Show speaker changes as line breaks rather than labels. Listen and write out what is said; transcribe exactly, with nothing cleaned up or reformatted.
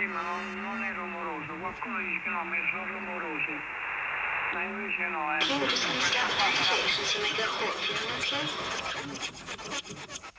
ma non, non è rumoroso. Qualcuno dice che no, ma sono rumorosi. Ma invece no, eh.
Kingston Step six is a mega hot, you know, okay?